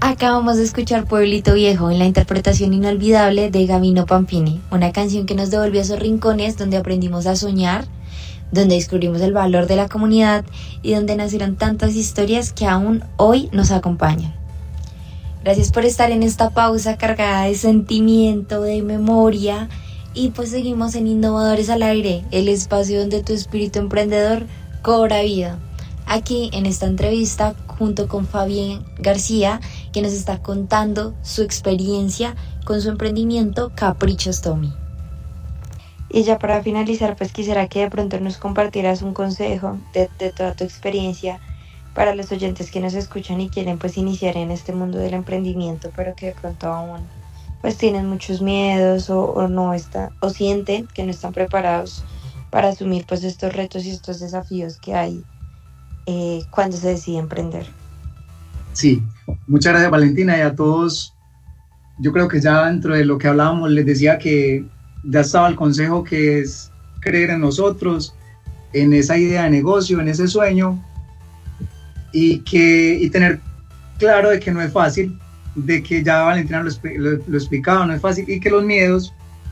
Acabamos de escuchar Pueblito Viejo en la interpretación inolvidable de Gabino Pampini, una canción que nos devolvió a esos rincones donde aprendimos a soñar, donde descubrimos el valor de la comunidad y donde nacieron tantas historias que aún hoy nos acompañan. Gracias por estar en esta pausa cargada de sentimiento, de memoria, y pues seguimos en Innovadores al Aire, el espacio donde tu espíritu emprendedor cobra vida. Aquí en esta entrevista junto con Fabián García, que nos está contando su experiencia con su emprendimiento Caprichos Tommy. Y ya para finalizar, pues quisiera que de pronto nos compartieras un consejo de toda tu experiencia para los oyentes que nos escuchan y quieren pues iniciar en este mundo del emprendimiento, pero que de pronto aún pues tienen muchos miedos o sienten que no están preparados para asumir pues estos retos y estos desafíos que hay cuando se decide emprender. Sí, muchas gracias Valentina, y a todos. Yo creo que ya dentro de lo que hablábamos les decía que ya estaba el consejo, que es creer en nosotros, en esa idea de negocio, en ese sueño, y tener claro de que no es fácil, de que ya Valentina lo explicaba, no es fácil, y que los miedos,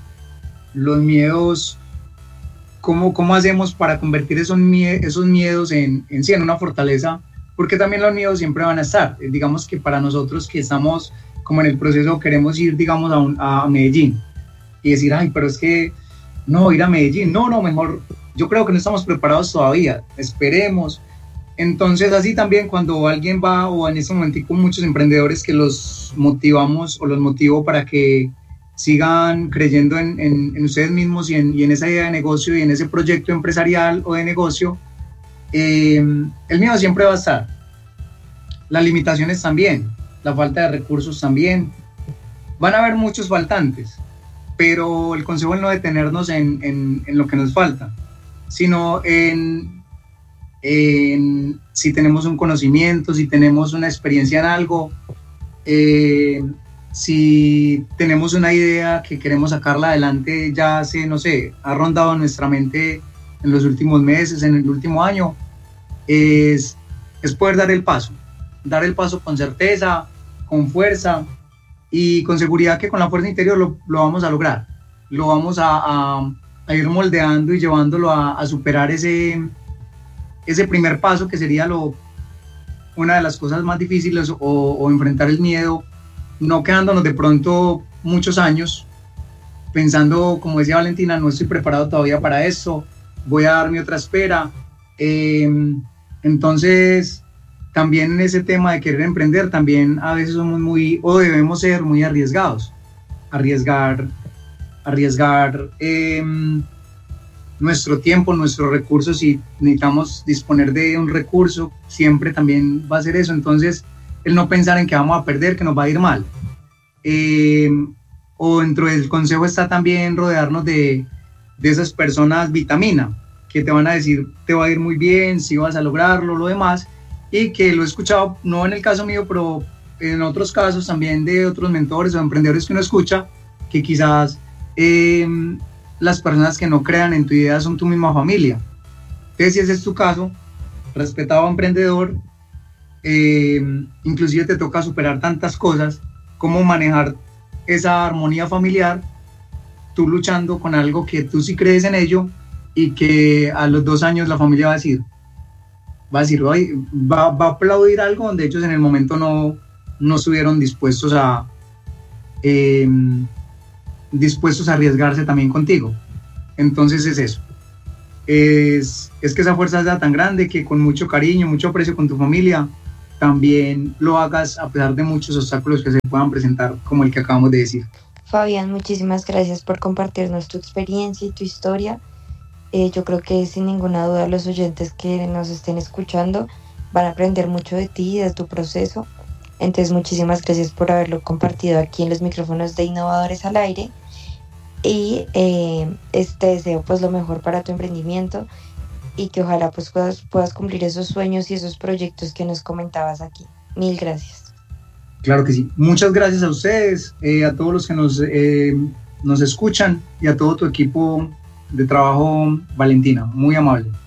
¿cómo hacemos para convertir esos miedos en una fortaleza? Porque también los miedos siempre van a estar. Digamos que para nosotros que estamos como en el proceso, queremos ir, digamos, a Medellín y decir, ay, pero es que no, ir a Medellín, no, mejor, yo creo que no estamos preparados todavía, esperemos. Entonces así también cuando alguien va, o en este momento con muchos emprendedores que los motivamos o los motivo para que sigan creyendo en ustedes mismos y en esa idea de negocio y en ese proyecto empresarial o de negocio, el miedo siempre va a estar, las limitaciones también, la falta de recursos también, van a haber muchos faltantes, pero el consejo es no detenernos en lo que nos falta, sino en si tenemos un conocimiento, si tenemos una experiencia en algo, si tenemos una idea que queremos sacarla adelante, ya ha rondado nuestra mente en los últimos meses, en el último año, es poder dar el paso con certeza, con fuerza y con seguridad que con la fuerza interior lo vamos a lograr, lo vamos a ir moldeando y llevándolo a superar ese primer paso, que sería una de las cosas más difíciles, o enfrentar el miedo, no quedándonos de pronto muchos años pensando, como decía Valentina, no estoy preparado todavía para esto, voy a darme otra espera. Entonces también en ese tema de querer emprender, también a veces somos debemos ser muy arriesgados, arriesgar nuestro tiempo, nuestros recursos. Si necesitamos disponer de un recurso, siempre también va a ser eso. Entonces, el no pensar en que vamos a perder, que nos va a ir mal. O dentro del consejo está también rodearnos de esas personas vitamina, que te van a decir, te va a ir muy bien, si vas a lograrlo, lo demás, y que lo he escuchado, no en el caso mío, pero en otros casos también de otros mentores o emprendedores que uno escucha, que quizás las personas que no crean en tu idea son tu misma familia. Entonces, si ese es tu caso, respetado emprendedor, inclusive te toca superar tantas cosas, cómo manejar esa armonía familiar, tú luchando con algo que tú sí crees en ello, y que a los 2 años la familia va a decir, va a aplaudir algo donde ellos en el momento no estuvieron dispuestos a arriesgarse también contigo. Entonces es eso, es que esa fuerza sea tan grande que con mucho cariño, mucho aprecio con tu familia, también lo hagas a pesar de muchos obstáculos que se puedan presentar, como el que acabamos de decir. Fabián, muchísimas gracias por compartirnos tu experiencia y tu historia. Yo creo que sin ninguna duda los oyentes que nos estén escuchando van a aprender mucho de ti y de tu proceso. Entonces, muchísimas gracias por haberlo compartido aquí en los micrófonos de Innovadores al Aire. Y te deseo pues lo mejor para tu emprendimiento, y que ojalá pues puedas cumplir esos sueños y esos proyectos que nos comentabas aquí. Mil gracias. Claro que sí. Muchas gracias a ustedes, a todos los que nos escuchan, y a todo tu equipo de trabajo, Valentina. Muy amable.